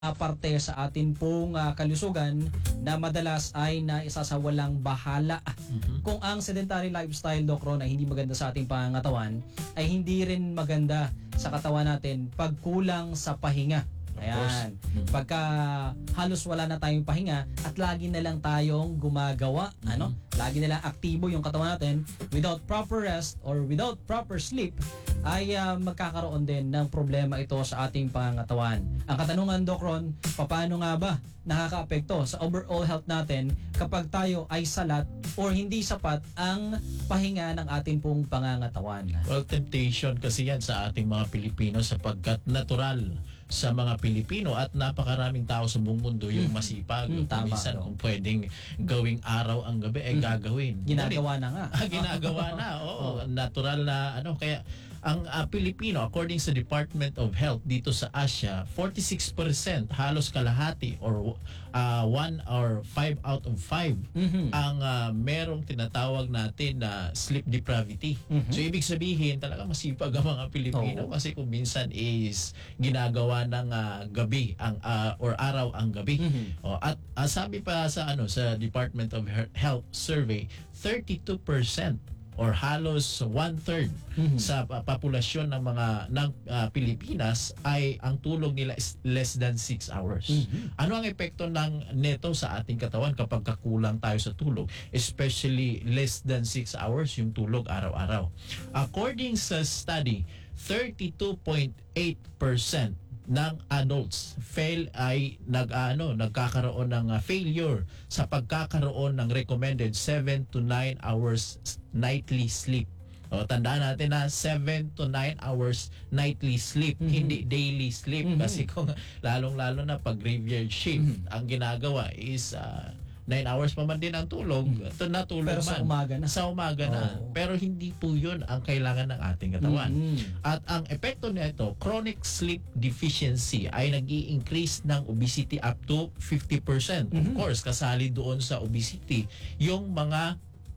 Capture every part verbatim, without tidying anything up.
uh, parte sa atin pong uh, kalusugan na madalas ay naisasawalang bahala. Mm-hmm. Kung ang sedentary lifestyle, Doc Ron, ay hindi maganda sa ating pangangatawan, ay hindi rin maganda sa katawan natin pag kulang sa pahinga. Ayan. Mm-hmm. Pagka halos wala na tayong pahinga at lagi na lang tayong gumagawa, mm-hmm. ano? Lagi na lang aktibo yung katawan natin without proper rest or without proper sleep, ay uh, magkakaroon din ng problema ito sa ating pangangatawan. Ang katanungan, Doc Ron, paano nga ba nakakaapekto sa overall health natin kapag tayo ay salat or hindi sapat ang pahinga ng ating pong pangangatawan? Well, temptation kasi yan sa ating mga Pilipino sapagkat natural sa mga Pilipino at napakaraming tao sa buong mundo yung masipag. Mm, tama, minsan no? Kung pwedeng gawing araw ang gabi, eh gagawin. Ginagawa na nga. Ah, ginagawa na, oo. Oh. Natural na, ano, kaya ang uh, Pilipino, according sa Department of Health dito sa Asia, forty-six percent, halos kalahati or uh, one or five out of five mm-hmm. ang uh, merong tinatawag natin na sleep depravity. Mm-hmm. So ibig sabihin, talaga masipag ang mga Pilipino. Oh. Kasi kung minsan is ginagawa ng uh, gabi ang uh, or araw ang gabi. Mm-hmm. Oh, at uh, sabi pa sa ano sa Department of Health survey, thirty-two percent or halos one-third mm-hmm. sa uh, populasyon ng mga ng uh, Pilipinas ay ang tulog nila is less than six hours. Mm-hmm. Ano ang epekto ng neto sa ating katawan kapag kakulang tayo sa tulog? Especially less than six hours yung tulog araw-araw. According sa study, thirty-two point eight percent ng adults fail ay nag ano nagkakaroon ng uh, failure sa pagkakaroon ng recommended seven to nine hours nightly sleep. O, tandaan natin na seven to nine hours nightly sleep, mm-hmm. hindi daily sleep. Mm-hmm. Kasi kung lalong-lalo na pag graveyard shift, mm-hmm. ang ginagawa is uh, nine hours pa man din ang tulog, mm-hmm. natulog pero man. sa umaga na. Sa umaga oh. na. Pero hindi po yun ang kailangan ng ating katawan. Mm-hmm. At ang epekto nito, chronic sleep deficiency ay nag-i-increase ng obesity up to fifty percent. Mm-hmm. Of course, kasali doon sa obesity yung mga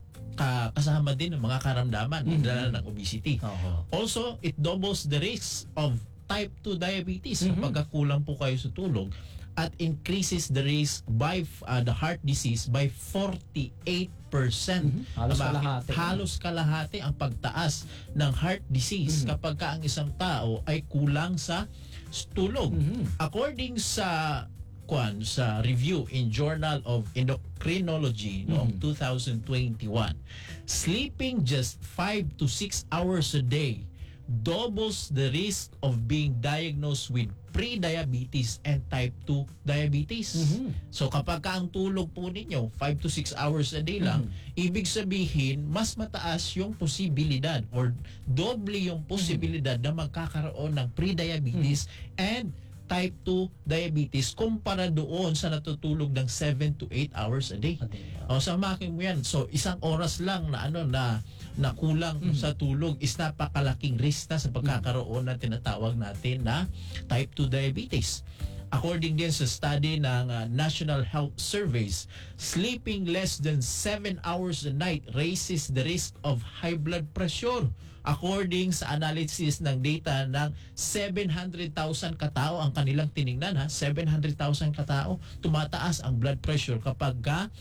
uh, kasama din ng mga karamdaman mm-hmm. dala ng obesity. Uh-huh. Also, it doubles the risk of type two diabetes mm-hmm. kapag kulang po kayo sa tulog, at increases the risk by uh, the heart disease by forty-eight percent. Mm-hmm. Halos kalahati. Halos kalahati ang pagtaas ng heart disease mm-hmm. kapag ka ang isang tao ay kulang sa tulog. Mm-hmm. According sa kwan sa review in Journal of Endocrinology mm-hmm. noong two thousand twenty-one, sleeping just five to six hours a day doubles the risk of being diagnosed with pre-diabetes and type two diabetes. Mm-hmm. So kapag ka ang tulog po ninyo five to six hours a day lang, mm-hmm. ibig sabihin mas mataas yung posibilidad or doble yung posibilidad mm-hmm. na magkakaroon ng pre-diabetes mm-hmm. and type two diabetes kumpara doon sa natutulog ng seven to eight hours a day. Okay. O samakin mo yan. So isang oras lang na ano na na kulang mm-hmm. sa tulog is napakalaking risk na sa pagkakaroon ng tinatawag natin na type two diabetes. According din sa study ng uh, National Health Surveys, sleeping less than seven hours a night raises the risk of high blood pressure. According sa analysis ng data ng seven hundred thousand katao ang kanilang tiningnan, ha, seven hundred thousand katao, tumataas ang blood pressure kapag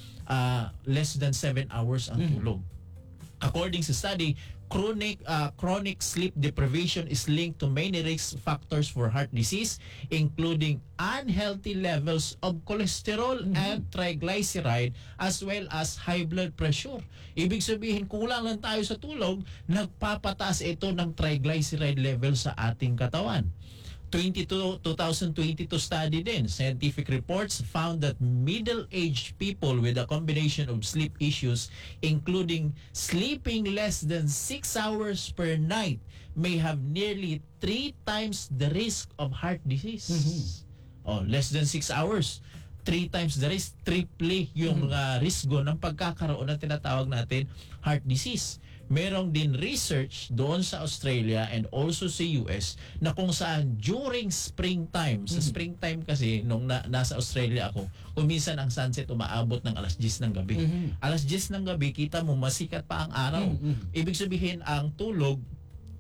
uh, less than seven hours ang tulog. Mm-hmm. According sa study, chronic uh, chronic sleep deprivation is linked to many risk factors for heart disease, including unhealthy levels of cholesterol mm-hmm. and triglyceride, as well as high blood pressure. Ibig sabihin, kulang lang tayo sa tulog, nagpapataas ito ng triglyceride level sa ating katawan. twenty-two, twenty twenty-two study din, scientific reports found that middle-aged people with a combination of sleep issues, including sleeping less than six hours per night, may have nearly three times the risk of heart disease. Mm-hmm. Oh, less than six hours. Three times the risk, triple yung mm-hmm. uh, risgo ng pagkakaroon ng tinatawag natin heart disease. Merong din research doon sa Australia and also sa U S na kung saan during springtime, mm-hmm. sa springtime kasi nung na, nasa Australia ako, kung minsan ang sunset umaabot ng alas diyes ng gabi. Mm-hmm. Alas diyes ng gabi, kita mo masikat pa ang araw. Mm-hmm. Ibig sabihin ang tulog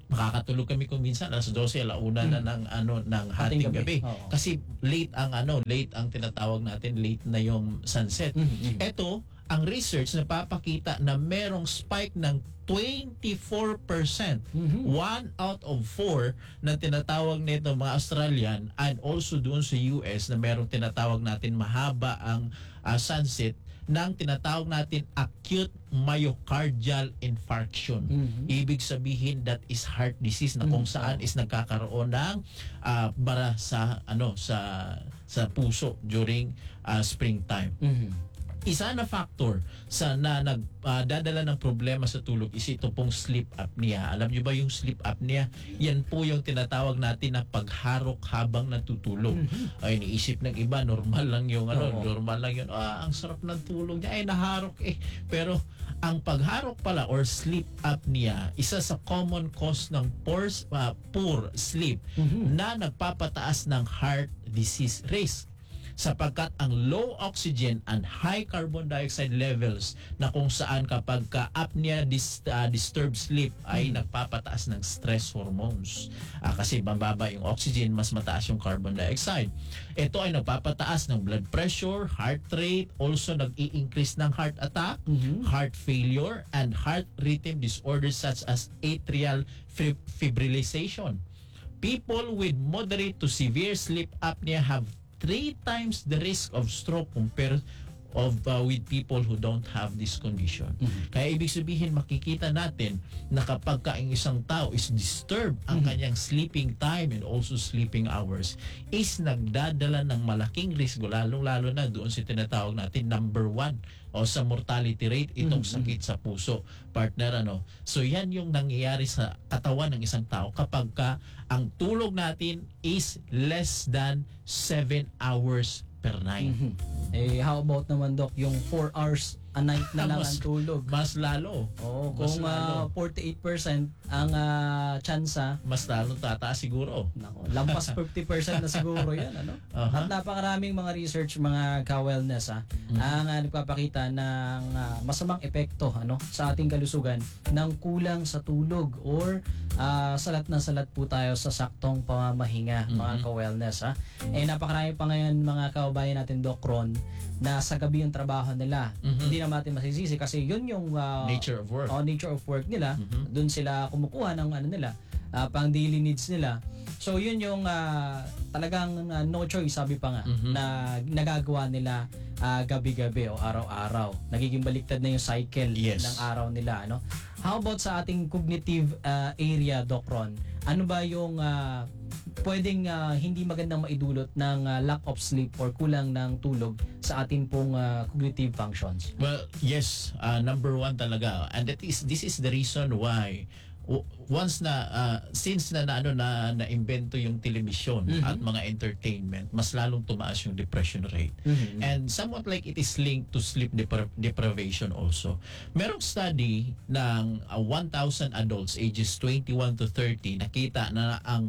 makakatulog kami kung minsan alas dose, alauna na ng ano ng hating gabi. Oo. Kasi late ang ano, late ang tinatawag natin, late na yung sunset. Mhm. Ito, ang research napapakita na merong spike ng twenty-four percent. Mhm. One out of four na tinatawag nito mga Australian, and also doon sa U S na merong tinatawag natin mahaba ang ah, sunset ng tinatawag natin acute myocardial infarction. Mhm. Ibig sabihin that is heart disease na kung Mhm. saan is nagkakaroon ng ah, bara sa ano sa sa puso during ah, springtime. Mhm. Isa na factor sa na nagdadala ng problema sa tulog is ito pong sleep apnea. Alam niyo ba yung sleep apnea? Yan po yung tinatawag natin na pagharok habang natutulog. Mhm. Ay, iniisip ng iba, normal lang yung ano, Oo. normal lang yun. Ah, ang sarap ng tulog niya. Ay, naharok eh. Pero ang pagharok pala or sleep apnea, isa sa common cause ng poor, ah, poor sleep Mhm. na nagpapataas ng heart disease risk, sapagkat ang low oxygen and high carbon dioxide levels na kung saan kapag ka apnea dis, uh, disturbed sleep ay Hmm. nagpapataas ng stress hormones. Ah, kasi mababa yung oxygen, mas mataas yung carbon dioxide. Ito ay nagpapataas ng blood pressure, heart rate, also nag-i-increase ng heart attack, Mhm. heart failure, and heart rhythm disorders such as atrial fib- fibrillation. People with moderate to severe sleep apnea have three times the risk of stroke compared of uh, with people who don't have this condition. Mhm. Kaya ibig sabihin, makikita natin na kapag ka ang isang tao is disturbed ang Mhm. kanyang sleeping time and also sleeping hours, is nagdadala ng malaking risk, lalong-lalo na doon sa tinatawag natin number one o sa mortality rate, itong Mhm. sakit sa puso, partner, ano. So yan yung nangyayari sa katawan ng isang tao kapag ka ang tulog natin is less than seven hours per night. Mhm. Eh, how about naman, Doc, yung four hours a night na lang Mas- ang tulog? Mas lalo. Oo, mas kung lalo. ah, forty-eight percent ang ah, tsansa, Mas lalo tataas siguro. nako, lampas fifty percent na siguro yan, ano? Aha. At napakaraming mga research, mga ka-wellness, ah, Mhm. ang ah, nagpapakita ng ah, masamang epekto, ano, sa ating kalusugan ng kulang sa tulog or ah, salat na salat po tayo sa saktong pamamahinga, mga Mhm. ka-wellness, ha. Eh, napakarami pa ngayon mga kababayan natin, Doc Ron, na sa gabi yung trabaho nila. Mhm. Hindi naman natin masisisi kasi yun yung ah, Nature of work. oh, nature of work nila. Mhm. Doon sila kumukuha ng ano nila, ah, pang daily needs nila. So yun yung ah, talagang ah, no choice, sabi pa nga, Mhm. na nagagawa nila ah, gabi-gabi o araw-araw. Nagiging baliktad na yung cycle Yes. ng araw nila, ano? How about sa ating cognitive ah, area, Doc Ron? Ano ba yung ah, pwedeng ah, hindi magandang maidulot ng ah, lack of sleep or kulang ng tulog sa ating pong ah, cognitive functions? Well, yes, uh, number one talaga. And that is this is the reason why w- once na uh, since na, na ano na na-invento yung television Mhm. at mga entertainment, mas lalong tumaas yung depression rate. Mhm. And somewhat like it is linked to sleep depra- deprivation also. Merong study ng uh, one thousand adults ages twenty-one to thirty, nakita na ang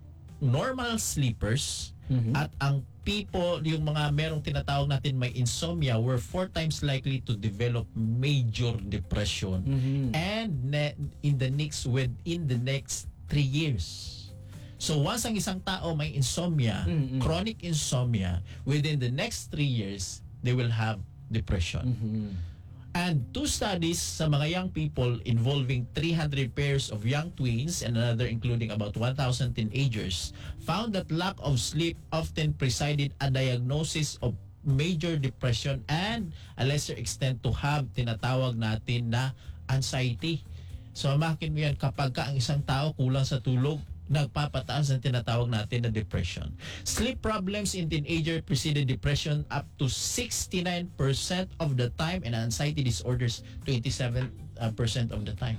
normal sleepers Mhm. at ang people, yung mga merong tinatawag natin may insomnia, were four times likely to develop major depression Mhm. and ne- in the next within the next three years. So once ang isang tao may insomnia, Mm-mm. chronic insomnia, within the next three years, they will have depression. Mhm. And two studies sa mga young people involving three hundred pairs of young twins and another including about one thousand teenagers found that lack of sleep often preceded a diagnosis of major depression and a lesser extent to have tinatawag natin na anxiety. So makin mo yan, kapag ka ang isang tao kulang sa tulog, nagpapataas ang tinatawag natin na depression. Sleep problems in teenager preceded depression up to sixty-nine percent of the time and anxiety disorders twenty-seven percent of the time.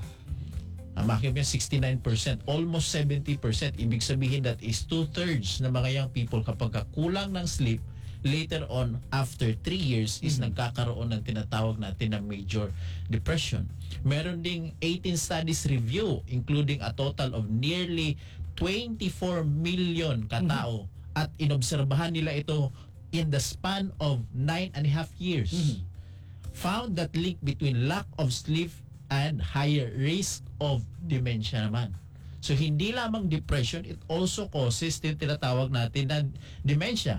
Ang makikita mo yan, sixty-nine percent, almost seventy percent. Ibig sabihin that is two-thirds ng mga young people kapag ka kulang ng sleep, later on, after three years, is Mhm. nagkakaroon ng tinatawag natin na major depression. Meron ding eighteen studies review, including a total of nearly twenty-four million katao. At inobserbahan nila ito in the span of nine and a half years. Mhm. Found that link between lack of sleep and higher risk of dementia naman. So hindi lamang depression, it also causes yung tinatawag natin na dementia.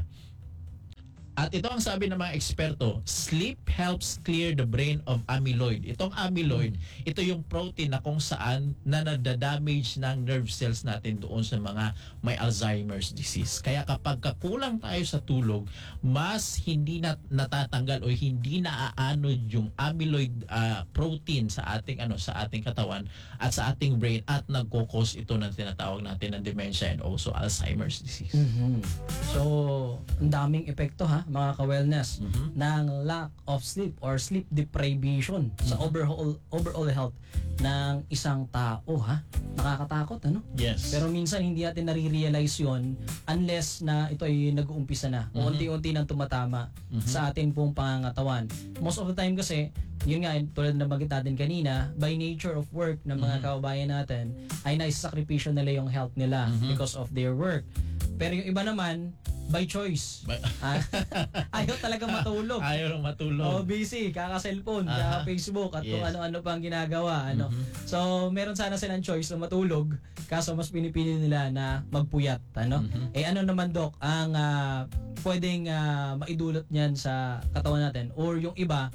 At ito ang sabi ng mga eksperto, sleep helps clear the brain of amyloid. Itong amyloid, ito yung protein na kung saan na nadadamage ng nerve cells natin doon sa mga may Alzheimer's disease. Kaya kapag kakulang tayo sa tulog, mas hindi na natatanggal o hindi naaanod yung amyloid uh, protein sa ating ano sa ating katawan at sa ating brain at nagko-cause ito ng tinatawag natin ng dementia and also Alzheimer's disease. Mhm. So, ang daming epekto ha, mga ka-wellness, Mhm. ng lack of sleep or sleep deprivation sa overall overall health ng isang tao ha. Nakakatakot ano? Yes. Pero minsan hindi natin nare-realize 'yon unless na ito ay nag-uumpisa na. Mhm. Unti-unti nang tumatama Mhm. sa ating pong pangangatawan. Most of the time kasi, yun nga, tulad na bagit natin kanina, by nature of work ng mga Mhm. kababayan natin, ay naisakripisyo nila yung health nila Mhm. because of their work. Pero yung iba naman, by choice. Ba- Ah, ayaw talaga matulog. Ayaw Oh, nang matulog. busy, kaka-cellphone, Aha. kaka-Facebook, at kung Yes. ano-ano pang ginagawa. Ano. Mhm. So, meron sana silang choice na matulog, kaso mas pinipili nila na magpuyat. Ano? Mhm. Eh ano naman, Doc, ang ah, pwedeng ah, maidulot niyan sa katawan natin? Or yung iba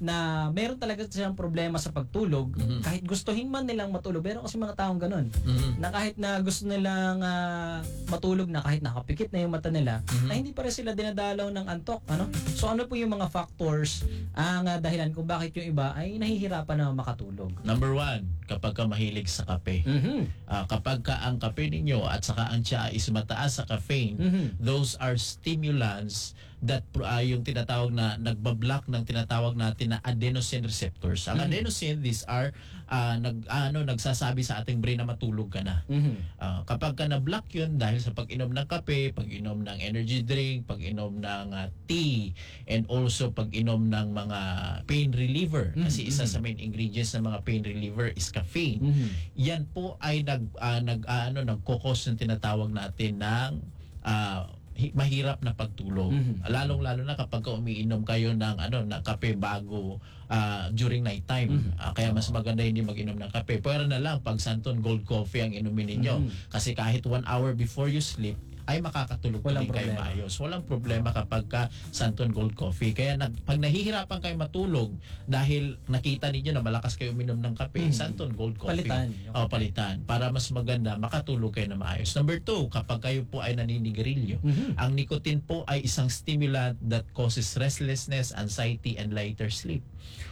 na meron talaga silang problema sa pagtulog, Mhm. kahit gustuhin man nilang matulog, meron kasi mga taong ganun, Mhm. na kahit na gusto nilang ah, matulog na, kahit nakapikit na yung mata nila, Mhm. ay hindi pa rin sila dinadalaw ng antok. Ano? So ano po yung mga factors ang ah, dahilan kung bakit yung iba ay nahihirapan na makatulog? Number one, kapag ka mahilig sa kape. Mhm. Ah, kapag ka ang kape ninyo at saka ang tsaa is mataas sa caffeine, Mhm. those are stimulants that pro- ah, yung tinatawag na nagbablock ng tinatawag natin na adenosine receptors. Ang Mhm. adenosine, these are ah, nag ano nagsasabi sa ating brain na matulog ka na. Mhm. Ah, kapag ka na-block yun dahil sa pag-inom ng kape, pag-inom ng energy drink, pag-inom ng ah, tea, and also pag-inom ng mga pain reliever, kasi Mhm. isa sa main ingredients ng mga pain reliever is caffeine. Mhm. Yan po ay nag ah, nag ah, ano nagko-cause ng tinatawag natin ng ah, hi- mahirap na pagtulog. Mhm. Lalong-lalo na kapag ka umiinom kayo ng ano na kape bago ah, during night time. Mhm. Ah, kaya mas maganda hindi mag-inom ng kape. Pero na lang pag Santon Gold Coffee ang inumin ninyo. Mhm. Kasi kahit one hour before you sleep ay makakatulog pa Walang rin kayo problema. maayos. Walang problema kapag ka Santon Gold Coffee. Kaya nag, pag nahihirapan kayo matulog dahil nakita ninyo na malakas kayo uminom ng kape, Mhm. Santon Gold Coffee. Palitan. O, palitan. Para mas maganda, makatulog kayo na maayos. Number two, kapag kayo po ay naninigarilyo, Mhm. ang nicotine po ay isang stimulant that causes restlessness, anxiety, and lighter sleep.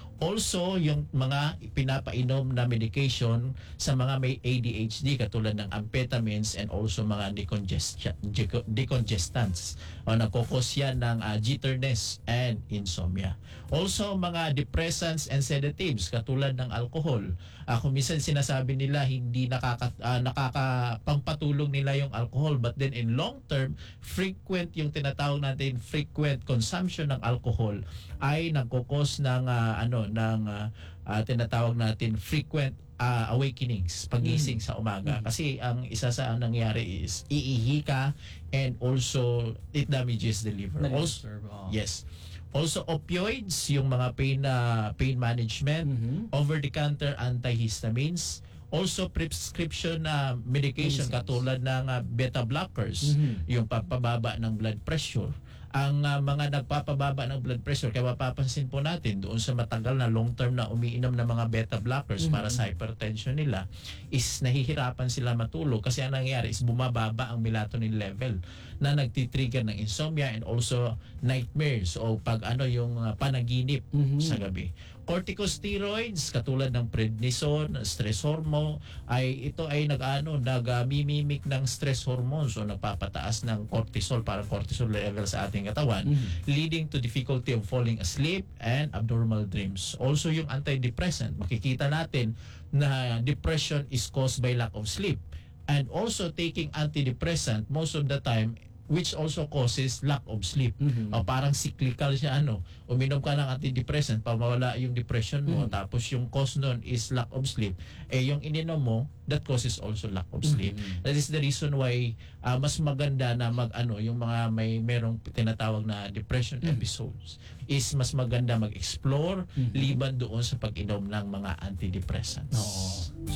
Also, yung mga pinapainom na medication sa mga may A D H D katulad ng amphetamines and also mga decongest- deco- decongestants o nagkukos yan ng ah, jitterness and insomnia. Also, mga depressants and sedatives katulad ng alcohol. Uh, kung minsan sinasabi nila hindi nakaka, ah, nakakapangpatulog nila yung alcohol, but then in long term, frequent yung tinatawag natin frequent consumption ng alcohol ay nagkukos ng ah, ano ng ah, ah, tinatawag natin frequent ah, awakenings, pagising sa umaga. Mm. Kasi ang isa sa nangyari is iihi ka and also it damages the liver. Also, Na-disturb, oo. yes. Also opioids, yung mga pain na pain management, Mhm. over-the-counter antihistamines, also prescription na medication Medicines. katulad ng ah, beta blockers, Mhm. yung papababa ng blood pressure. Ang ah, mga nagpapababa ng blood pressure, kaya mapapansin po natin doon sa matagal na long term na umiinom ng mga beta blockers Mhm. para sa hypertension nila, is nahihirapan sila matulog kasi ang nangyayari is bumababa ang melatonin level na nagtitrigger ng insomnia and also nightmares o pag ano yung ah, panaginip Mhm. sa gabi. Corticosteroids katulad ng prednisone, stress hormone, ay ito ay nag-ano nagmimimik ng stress hormones o nagpapataas ng cortisol para cortisol level sa ating katawan, Mhm. leading to difficulty of falling asleep and abnormal dreams. Also yung antidepressant, makikita natin na depression is caused by lack of sleep, and also taking antidepressant most of the time which also causes lack of sleep. Mhm. O parang cyclical siya ano. Uminom ka ng antidepressant para mawala yung depression mo, Mm. tapos yung cause nun is lack of sleep. Eh yung ininom mo, that causes also lack of sleep. Mhm. That is the reason why ah, mas maganda na mag ano, yung mga may merong tinatawag na depression Mhm. episodes is mas maganda mag-explore Mhm. liban doon sa pag-inom ng mga antidepressants. Oo. So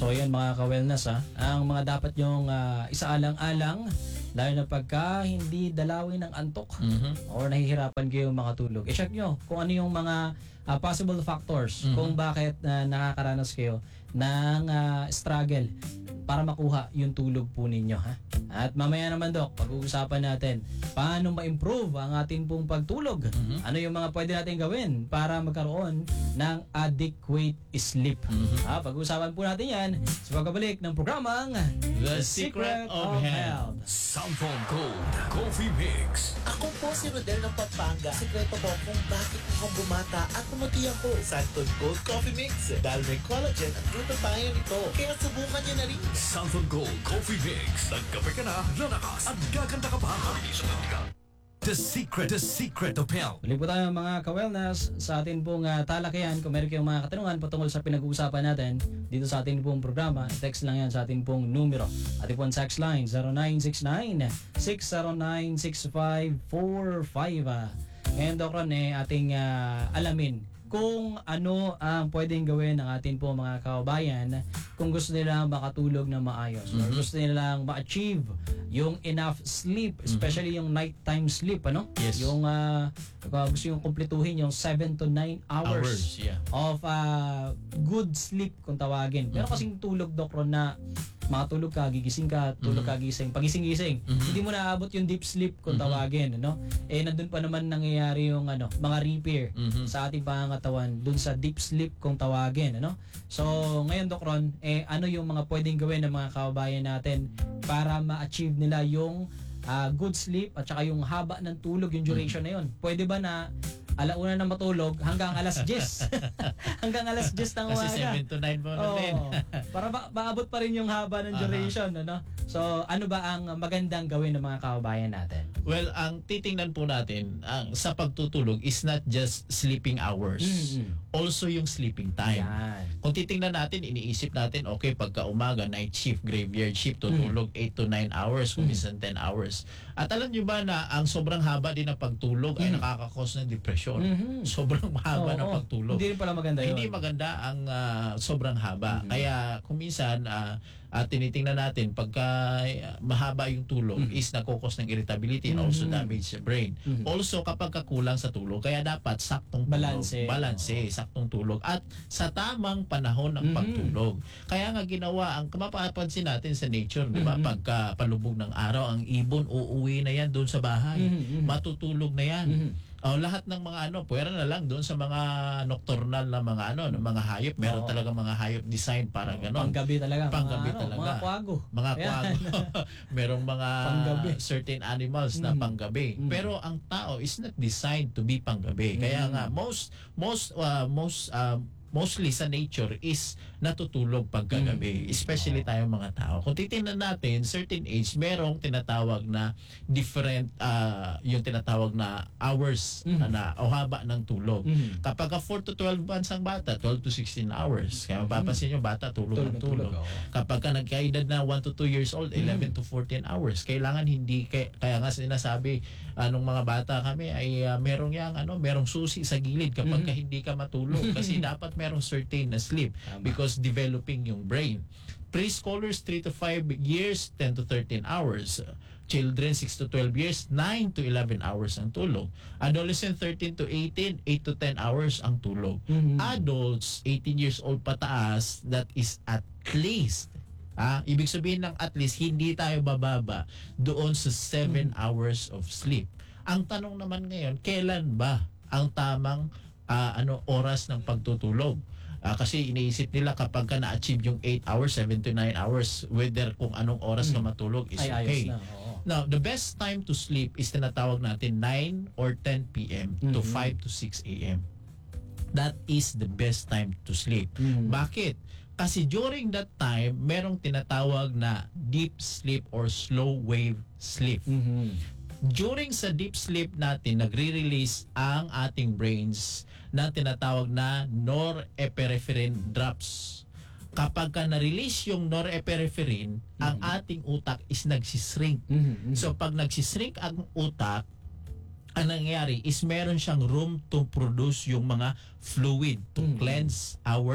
So yan mga ka-wellness ha, ang mga dapat yung uh, isaalang-alang lalo na pagka hindi dalawin ng antok Mhm. or nahihirapan kayo makatulog. I-check nyo kung ano yung mga uh, possible factors Mhm. kung bakit uh, nakakaranas kayo ng uh, struggle para makuha yung tulog po ninyo ha. At mamaya naman Dok, pag-uusapan natin paano ma-improve ang ating pong pagtulog. Mhm. Ano yung mga pwede natin gawin para magkaroon ng adequate sleep. Mhm. Ha, pag-uusapan po natin yan sa pagbabalik ng programang The Secret of Health. Samphon Gold Coffee Mix. Ako po si Rodel ng Pampanga. Sikreto ko kung bakit ako bumata at pumuti ako. Santon Gold Coffee Mix. Dahil may collagen at glutathione ito. Kaya subukan niyo na rin. Samphon Gold Coffee Mix. Nagkape ka na, lalakas at gaganda ka pa. The Secret, The Secret of Health. Balik po tayo mga ka-wellness sa atin pong uh, talakayan. Kung meron kayong mga katanungan patungkol sa pinag-uusapan natin dito sa atin pong programa, text lang yan sa atin pong numero. Ating pong text line zero nine six nine, six zero nine, six five four five. Ngayon Doc Ron, eh, ating uh, alamin kung ano ang pwedeng gawin ng atin po mga kababayan kung gusto nila makatulog na maayos or Mhm. gusto nilang ma-achieve yung enough sleep, especially yung nighttime sleep, ano? Yes. Yung uh, gusto yung kumpletuhin yung seven to nine hours, Hours, yeah. of uh, good sleep kung tawagin. Pero Mhm. kasing tulog Doc Ron na makatulog ka, gigising ka, tulog ka, gising. Pagising-gising, Mhm. hindi mo naabot yung deep sleep kung Mhm. tawagin, ano? Eh nandun pa naman nangyayari yung ano, mga repair Mhm. sa ating pangangatawan dun sa deep sleep kung tawagin, ano? So, ngayon Doc Ron, eh ano yung mga pwedeng gawin ng mga kababayan natin para ma-achieve nila yung ah, good sleep at saka yung haba ng tulog, yung duration na yun. Pwede ba na alauna na matulog hanggang alas diyes? hanggang alas diyes ng Kasi umaga. seven to nine mo na Oo. din. Para ba maabot pa rin yung haba ng Aha. duration, ano? So, ano ba ang magandang gawin ng mga kababayan natin? Well, ang titingnan po natin ang sa pagtutulog is not just sleeping hours. Mm-mm. Also yung sleeping time. Yan. Kung titingnan natin, iniisip natin, okay, pagka umaga, night shift, graveyard shift, tutulog eight to nine hours, kung Mm. minsan ten hours. At alam nyo ba na ang sobrang haba din ng pagtulog ay Mm. nakakakos ng depression. Mhm. Sobrang mahaba Oo, ng oo. pagtulog. Hindi rin pala maganda yun. Hindi maganda ang ah, sobrang haba. Mhm. Kaya kung minsan ah, at tinitingnan natin pagka ah, mahaba yung tulog Mhm. is nakokos ng irritability and also Mhm. damage sa brain. Mhm. Also kapag kakulang sa tulog, kaya dapat saktong tulog. Balanse. Balanse, saktong tulog at sa tamang panahon ng Mhm. pagtulog. Kaya nga ginawa ang mapapansin natin sa nature, di ba? Mhm. Pagka palubog ng araw, ang ibon uuwi na yan doon sa bahay. Mhm, mhm. Matutulog na yan. Mhm. Oh, lahat ng mga ano, pwera na lang doon sa mga nocturnal na mga ano, ng mga hayop. Meron Oo. talaga mga hayop design para ganon. Panggabi talaga. Panggabi mga, talaga. Ano, mga kwago. Mga Ayan. kwago. Merong mga Panggabi. certain animals na Mhm. panggabi. Mhm. Pero ang tao is not designed to be panggabi. Kaya Mhm. nga most most uh, most uh, mostly sa nature is natutulog pagkagabi, Mm. especially tayong mga tao. Kung titingnan natin, certain age, merong tinatawag na different, uh, yung tinatawag na hours Mm. na o haba ng tulog. Mhm. Kapag four to twelve months ang bata, twelve to sixteen hours. Kaya mapapansin nyo, bata tulog Tulog ng na tulog. tulog. oo. Kapag ka nagkaedad na one to two years old, eleven to fourteen hours. Kailangan hindi, kay, kaya nga sinasabi, anong mga bata kami ay uh, merong yang, ano, merong susi sa gilid kapag Mhm. ka hindi ka matulog. Kasi dapat merong certain na sleep Tama. because developing yung brain. Preschoolers, three to five years, ten to thirteen hours. Children, six to twelve years, nine to eleven hours ang tulog. Adolescent, thirteen to eighteen, eight to ten hours ang tulog. Mhm. Adults, eighteen years old pataas, that is at least. Ah, ibig sabihin ng at least, hindi tayo bababa doon sa seven hours of sleep. Ang tanong naman ngayon, kailan ba ang tamang ah, ano oras ng pagtutulog? Ah, kasi iniisip nila kapag ka na-achieve yung eight hours, seven to nine hours, whether kung anong oras ka matulog is Ay, ayos okay. na. Oo. Now, the best time to sleep is tinatawag natin nine or ten p.m. to Mhm. five to six a.m. That is the best time to sleep. Mhm. Bakit? Kasi during that time, merong tinatawag na deep sleep or slow wave sleep. Mhm. During sa deep sleep natin, nagre-release ang ating brains na tinatawag na norepinephrine drops. Kapag ka na-release yung norepinephrine, ang ating utak is nagsishrink. Mhm. So pag nagsishrink ang utak, ang nangyayari is meron siyang room to produce yung mga fluid to Mm. cleanse our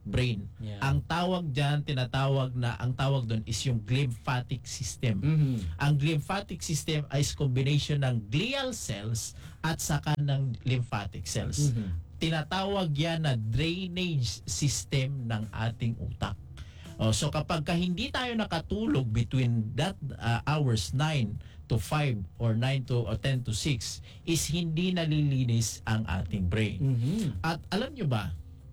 brain. Yeah. Ang tawag diyan, tinatawag na, ang tawag doon is yung glymphatic system. Mhm. Ang glymphatic system ay combination ng glial cells at saka ng lymphatic cells. Mhm. Tinatawag yan na drainage system ng ating utak. Oh, so kapag ka hindi tayo nakatulog between that uh, hours nine to five or nine to or ten to six is hindi nalilinis ang ating brain. Mhm. At alam nyo ba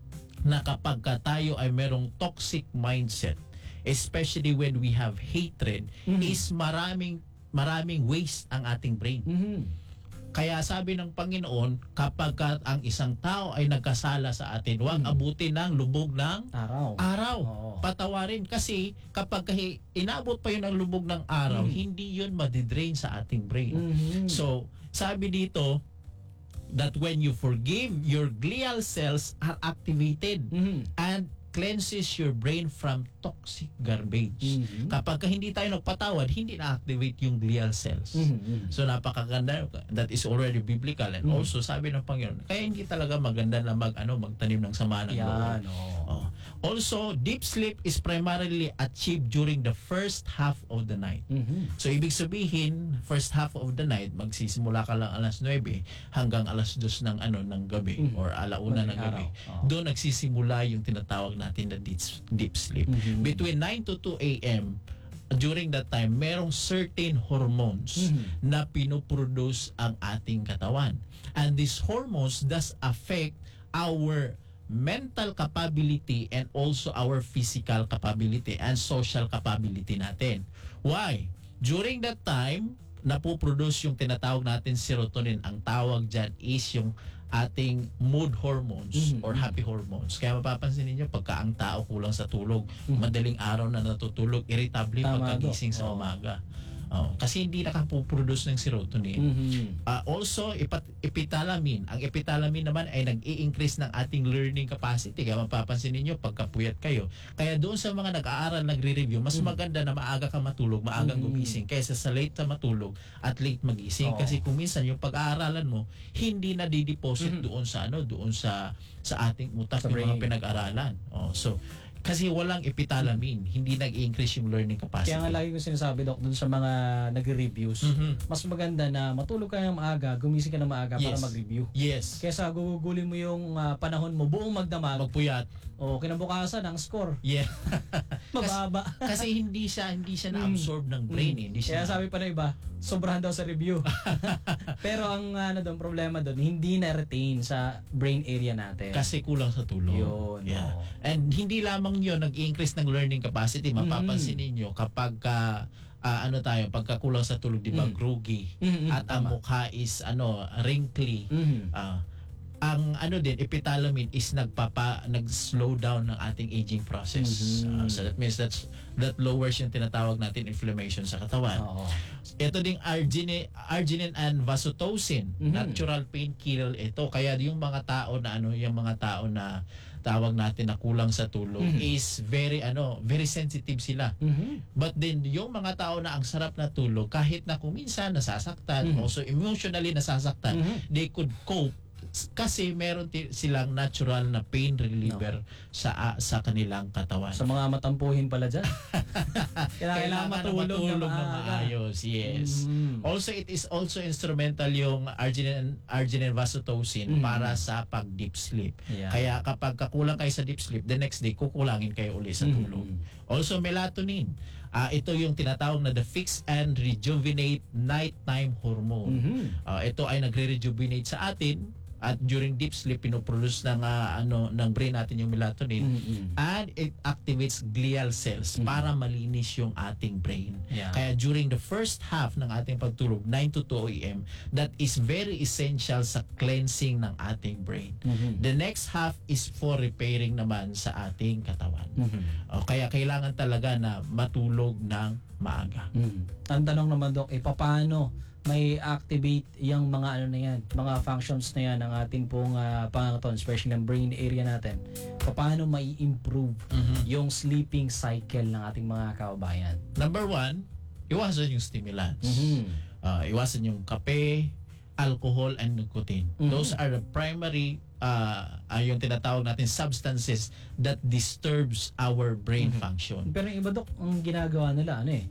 na kapag ka tayo ay merong toxic mindset, especially when we have hatred, Mhm. is maraming maraming waste ang ating brain. Mhm. Kaya sabi ng Panginoon, kapag ka ang isang tao ay nagkasala sa atin, huwag Mhm. abutin ng lubog ng Araw. araw. Oo. Patawarin. Kasi kapag kahi- inabot pa yun ng lubog ng araw, Mhm. hindi yun madidrain sa ating brain. Mhm. So, sabi dito, that when you forgive, your glial cells are activated Mhm. and cleanses your brain from toxic garbage. Mhm. Kapag ka hindi tayo nagpatawad, hindi na-activate yung glial cells. Mhm. So napakaganda, that is already biblical, and Mhm. also sabi ng Panginoon, kaya hindi talaga maganda na mag ano magtanim ng sama ng loob. Yan, oo. Oh. Also, deep sleep is primarily achieved during the first half of the night. Mhm. So ibig sabihin, first half of the night, magsisimula ka lang alas nuwebe hanggang alas dos ng ano ng gabi Mhm. or alauna ng Madaling gabi. araw. Oo. Doon nagsisimula yung tinatawag natin na deep, deep sleep. Mhm. Between nine to two a m during that time, merong certain hormones Mhm. na pinoproduce ang ating katawan. And these hormones does affect our mental capability and also our physical capability and social capability natin. Why? During that time, napoproduce yung tinatawag natin serotonin. Ang tawag dyan is yung ating mood hormones Mhm. or happy hormones. Kaya mapapansin niyo pagka ang tao kulang sa tulog, madaling araw na natutulog, irritable Tama, pagkagising Dok. sa Oo. umaga. Oh, kasi hindi nakapoproduce ng serotonin. Mhm. Uh, also, ipat, epitalamin. Ang epitalamin naman ay nag-i-increase ng ating learning capacity. Kaya mapapansin ninyo, pagkapuyat kayo. Kaya doon sa mga nag-aaral, nagre-review, mas maganda na maaga ka matulog, maagang Mhm. gumising, kaysa sa late ka matulog at late magising. Oo. Kasi kung minsan yung pag-aaralan mo, hindi na dideposit Mhm. doon sa ano, doon sa sa ating utak Sa yung mga brain. pinag-aralan. Oh, so, kasi walang epitalamin, hindi nag-increase yung learning capacity. Kaya nga lagi ko sinasabi, Dok, dun sa mga nagre-reviews, Mhm. mas maganda na matulog ka ng maaga, gumising ka ng maaga para Yes. mag-review. Yes. Kesa gugugulin mo yung ah, panahon mo, buong magdamag, Magpuyat. o kinabukasan ang score, Yeah. mababa. Kasi hindi siya hindi siya na-absorb ng brain, eh. Hindi siya. Kaya sabi pa ng iba, sobrahan daw sa review. Pero ang ano doon, problema doon, hindi na-retain sa brain area natin. Kasi kulang sa tulog. Yun, Yeah. oo. And hindi lamang 'yon nag-increase ng learning capacity. Mapapansin ninyo kapag ka, ah, ano tayo, pagka kulang sa tulog, di ba, Mm. groggy, Mhm, at ang tama. mukha is ano, wrinkly. Mhm. Ah, ang ano din, epitalamin is nagpapa nag-slow down ng ating aging process. Mhm. Ah, so that means that's that lowers yung tinatawag natin inflammation sa katawan. Oo. Ito ding arginine, arginine and vasotocin, Mhm. natural painkiller ito. Kaya yung mga tao na ano, yung mga tao na tawag natin na kulang sa tulog Mhm. is very ano, very sensitive sila. Mhm. But then yung mga tao na ang sarap na tulog, kahit na kung minsan nasasaktan, Mhm. also emotionally nasasaktan, Mhm. they could cope kasi meron ti- silang natural na pain reliever sa ah, sa kanilang katawan. Sa mga matampuhin pala dyan. Kailangan na matulog, na, na maaga. maayos. Yes. Mhm. Also, it is also instrumental yung arginine, arginine vasotocin Mhm. para sa pag deep sleep. Yeah. Kaya kapag kakulang kayo sa deep sleep, the next day kukulangin kayo uli sa tulog. Mhm. Also, melatonin. Ah, ito yung tinatawag na the fix and rejuvenate nighttime hormone. Mhm. Ah, ito ay nagre-rejuvenate sa atin at during deep sleep pinoproduce ng ah, ano ng brain natin yung melatonin. Mhm. And it activates glial cells Mhm. para malinis yung ating brain. Yeah. Kaya during the first half ng ating pagtulog, nine to two a m, that is very essential sa cleansing ng ating brain. Mhm. The next half is for repairing naman sa ating katawan. Mhm. O, kaya kailangan talaga na matulog ng maaga. Mhm. Ang tanong naman, Dok, eh, paano may activate yung mga ano na yan, mga functions na yan ng ating pong uh, pangangatawan, especially ng brain area natin. Paano mai improve Mhm. yung sleeping cycle ng ating mga kababayan? Number one, iwasan yung stimulants. Mhm. Ah, iwasan yung kape, alcohol, and nicotine. Mhm. Those are the primary uh, uh, yung tinatawag natin substances that disturbs our brain function. Pero yung iba, Dok, ang ginagawa nila, ano eh,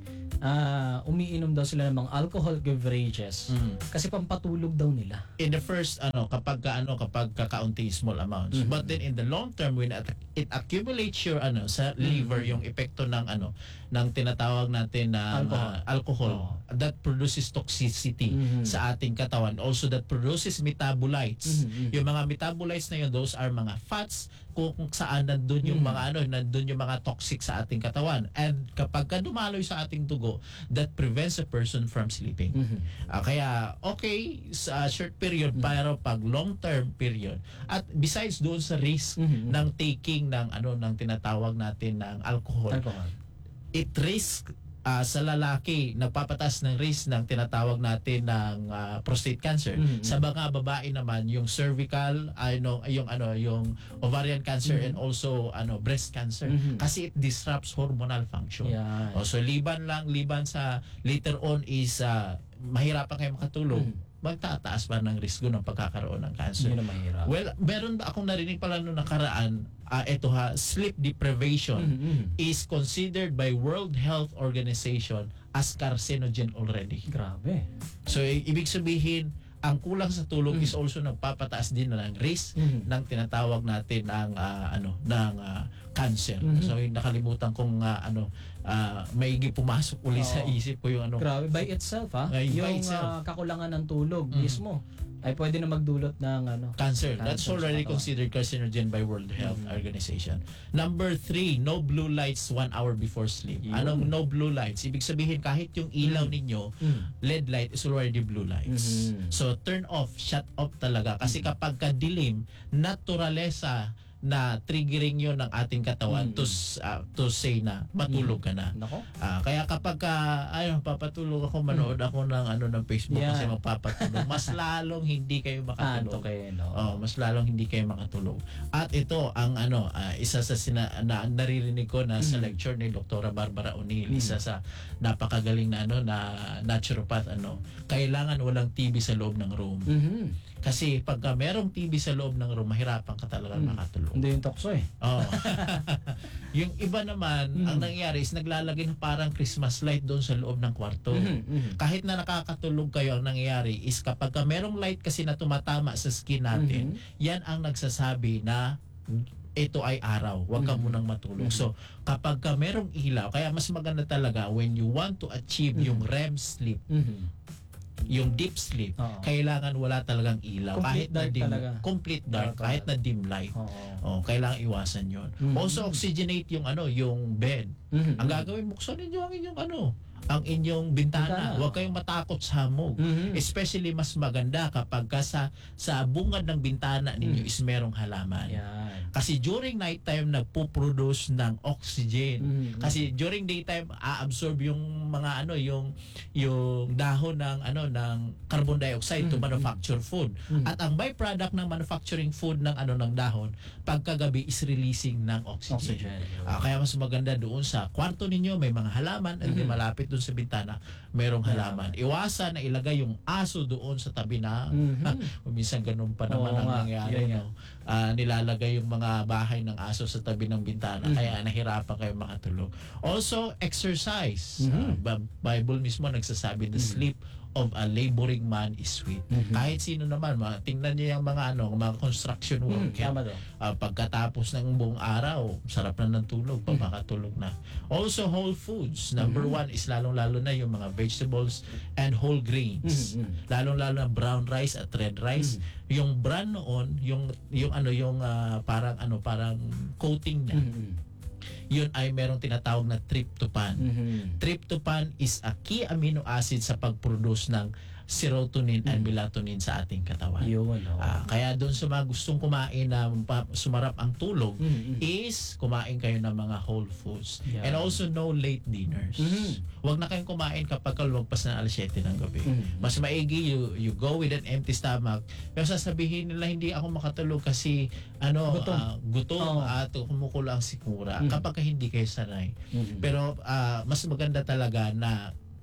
ah, umiinom daw sila ng mga alcohol beverages Mm. kasi pampatulog daw nila. In the first ano kapag ka, ano kapag kakaunti small amounts, Mhm. but then in the long term when it, it accumulates your ano sa liver yung epekto ng ano ng tinatawag natin na Alcohol. uh, alcohol Oo. that produces toxicity Mhm. sa ating katawan, also that produces metabolites. Mhm, mhm. Yung mga metabolites na yun, those are mga fats kung, kung saan nandun yung Mhm. mga ano nandun yung mga toxic sa ating katawan, and kapag ka dumaloy sa ating dugo, that prevents a person from sleeping. Mhm. Ah, kaya okay sa short period pero pag long term period, at besides doon sa risk Mhm. ng taking ng ano ng tinatawag natin ng alcohol, Alcohol. it risk ah, sa lalaki nagpapatas ng risk ng tinatawag natin ng ah, prostate cancer. Mhm. Sa mga babae naman yung cervical, ano yung ano yung ovarian cancer, Mhm. and also ano breast cancer, Mhm. kasi it disrupts hormonal function. Yan. Oh, so liban lang, liban sa later on is uh, mahirapan kayo makatulog, Mhm. magtataas pa ng risko ng pagkakaroon ng cancer. Hindi na mahirap. Well, meron ba akong narinig pala noong nakaraan, ah, eto ha, sleep deprivation Mhm, mhm. is considered by World Health Organization as carcinogen already. Grabe. So, i- ibig sabihin, ang kulang sa tulog Mhm. is also nagpapataas din na ng risk Mhm. ng tinatawag natin ang ah, ano ng ah, cancer. Mhm. So yung nakalimutan kong ah, ano ah, maigi pumasok uli sa Oo. isip ko yung ano Grabe, by itself ha. By- by yung itself. ah, kakulangan ng tulog Mm. mismo ay pwede na magdulot ng ano. cancer. That's Cancer sa already katawan. considered carcinogen by World Health Mhm. Organization. Number three, no blue lights one hour before sleep. Yun. Anong no blue lights? Ibig sabihin kahit yung ilaw Mm. ninyo, Mm. L E D light is already blue lights. Mhm. So turn off, shut off talaga. Kasi kapag kadilim, naturalesa na triggering yun ng ating katawan Mm. to s- ah, to say na matulog ka na. Nako. Ah, kaya kapag ka, ayun, papatulog ako, manood ako ng ano ng Facebook Yan. kasi magpapatulog, mas lalong hindi kayo Anto makatulog. kayo, no? Oh, mas lalong hindi kayo makatulog. At ito ang ano, ah, isa sa sina, na, naririnig ko na sa Mhm. lecture ni Doktora Barbara O'Neill, Mhm. isa sa napakagaling na ano na naturopath, ano, kailangan walang T V sa loob ng room. Mhm. Kasi pagka merong T V sa loob ng room, mahirapan ka talaga Mm. makatulog. Hindi yung tokso eh. Oh. Yung iba naman, Mhm. ang nangyari is naglalagay ng parang Christmas light doon sa loob ng kwarto. Mhm, mhm. Kahit na nakakatulog kayo, ang nangyayari is kapag ka merong light kasi na tumatama sa skin natin, Mhm. yan ang nagsasabi na ito ay araw, huwag ka Mhm. munang matulog. Mhm. So, kapag ka merong ilaw, kaya mas maganda talaga when you want to achieve Mhm. yung R E M sleep, Mhm. yung deep sleep, Oo. kailangan wala talagang ilaw. Complete kahit na dark dim, talaga. complete dark, Dark kahit na talaga. dim light. Oo. Oh, kailangan iwasan 'yon. Mhm. Also oxygenate yung ano, yung bed. Mhm. Ang gagawin, buksan ninyo ang inyong ano, ang inyong bintana. Bintana. Huwag kayong matakot sa hamog. Mhm. Especially mas maganda kapag ka sa sa bungad ng bintana ninyo Mhm. is merong halaman. Yan. Kasi during nighttime nagpo-produce ng oxygen. Mhm. Kasi during daytime a-absorb yung mga ano, yung yung dahon ng ano ng carbon dioxide to Mhm. manufacture food. Mhm. At ang byproduct ng manufacturing food ng ano ng dahon, pagkagabi is releasing ng oxygen. Oxygen. Ah, kaya mas maganda doon sa kwarto ninyo may mga halaman, at di Mhm. malapit doon sa bintana mayroong May halaman. Iwasan na ilagay yung aso doon sa tabi na Mhm. minsan ganun pa naman Oo ang nga, nangyari, yun nga. no? Ah, nilalagay yung mga bahay ng aso sa tabi ng bintana, Mhm. kaya nahirapan kayo makatulog. Also, exercise. Mhm. Ah, ba- Bible mismo nagsasabi, the Mhm. sleep of a laboring man is sweet. Mhm. Kahit sino naman, mga, tingnan niyo yung mga ano, mga construction Mhm. work. yan. Tama daw. Ah, pagkatapos ng buong araw, sarap na ng tulog, Mm. papakatulog na. Also, whole foods. Number Mhm. one is lalong-lalo na yung mga vegetables and whole grains. Mhm. Lalong-lalo na brown rice at red rice. Yung bran noon, yung yung ano yung ah, parang ano parang coating niya, Mhm. yun ay merong tinatawag na tryptophan. Mhm. Tryptophan is a key amino acid sa pag-produce ng serotonin and melatonin sa ating katawan. Yun, no? Ah, kaya doon sa mga gustong kumain na pa- sumarap ang tulog, Mhm. is kumain kayo ng mga whole foods. Yeah. And also no late dinners. Mhm. Huwag na kayong kumain kapag kalwagpas na alas siyete ng gabi. Mhm. Mas maigi you, you go with an empty stomach. Pero sasabihin nila hindi ako makatulog kasi ano Gutom. ah, gutom Oo. at kumukulo ang sikmura Mhm. kapag ka hindi kayo sanay. Mhm. Pero ah, mas maganda talaga na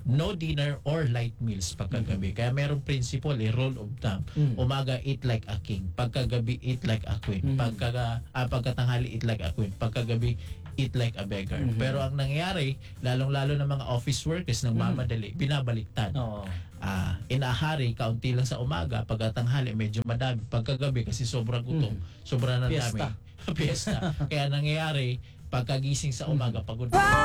no dinner or light meals pagkagabi. Kaya merong principle, eh, rule of thumb. Mm. Umaga, eat like a king. Pagkagabi, eat like a queen. Mhm. Pagka, ah, pagkatanghali, eat like a queen. Pagkagabi, eat like a beggar. Mhm. Pero ang nangyayari, lalong-lalo ng mga office workers nang mamadali, binabaliktad. Oo. Ah, inahari, kaunti lang sa umaga, pagkatanghali, medyo madami. Pagkagabi, kasi sobrang gutom, sobrang na dami. Fiesta. Fiesta. Kaya nangyayari, pagkagising sa umaga, pagod